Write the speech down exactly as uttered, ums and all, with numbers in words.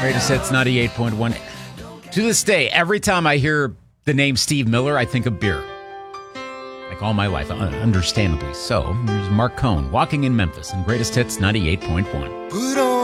Greatest Hits ninety-eight point one. To this day, every time I hear the name Steve Miller, I think of beer. Like all my life, understandably so. Here's Mark Cohn, Walking in Memphis, and Greatest Hits ninety-eight point one. Put on